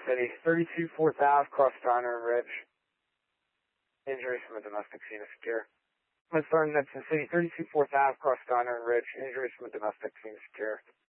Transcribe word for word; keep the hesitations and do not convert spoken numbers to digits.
City, thirty-two fourth Ave, cross Donner and Ridge. Injuries from a domestic Phoenix Secure. Let's start in Medicine City, thirty-two fourth Ave, cross Donner and Ridge. Injuries from a domestic Phoenix Secure.